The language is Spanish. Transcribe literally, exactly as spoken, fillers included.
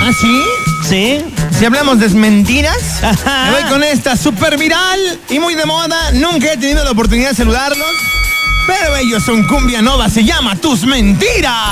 ¿Ah, sí? Sí. Si hablamos de mentiras, Ajá. me voy con esta super viral y muy de moda. Nunca he tenido la oportunidad de saludarlos, pero ellos son Cumbia Nova. Se llama Tus Mentiras.